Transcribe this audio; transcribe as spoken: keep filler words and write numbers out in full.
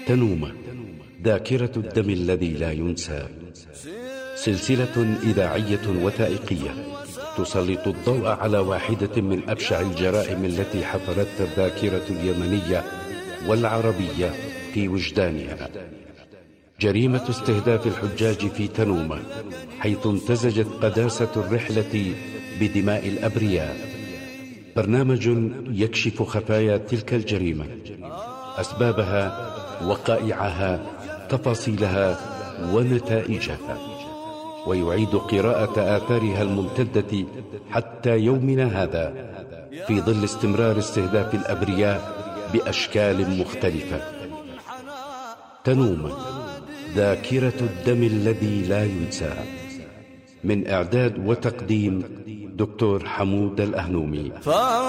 تنومة، ذاكرة الدم الذي لا ينسى، سلسلة إذاعية وثائقية تسلط الضوء على واحدة من أبشع الجرائم التي حفرتها الذاكرة اليمنية والعربية في وجدانها. جريمة استهداف الحجاج في تنومة، حيث امتزجت قداسة الرحلة بدماء الأبرياء. برنامج يكشف خفايا تلك الجريمة، أسبابها، وقائعها، تفاصيلها ونتائجها، ويعيد قراءة آثارها الممتدة حتى يومنا هذا في ظل استمرار استهداف الأبرياء بأشكال مختلفة. تنومة، ذاكرة الدم الذي لا ينسى. من إعداد وتقديم دكتور حمود الأهنومي.